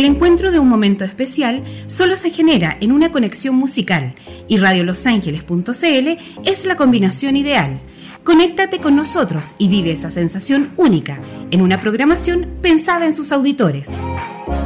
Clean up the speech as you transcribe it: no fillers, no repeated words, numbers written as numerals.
El encuentro de un momento especial solo se genera en una conexión musical y radiolosangeles.cl es la combinación ideal. Conéctate con nosotros y vive esa sensación única en una programación pensada en sus auditores.